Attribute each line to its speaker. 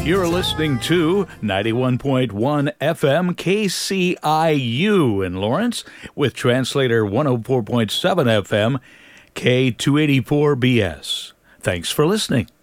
Speaker 1: You're listening to 91.1 FM KCIU in Lawrence with translator 104.7 FM K284BS. Thanks for listening.